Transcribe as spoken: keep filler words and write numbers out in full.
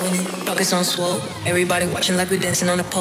Pockets on swole. Everybody watching like we dancing on a pole.